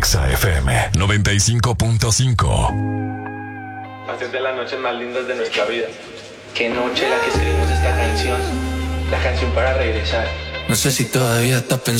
Exa FM 95.5. Hacer de las noches más lindas de nuestra vida. Qué noche la que escribimos esta canción. La canción para regresar. No sé si todavía estás pensando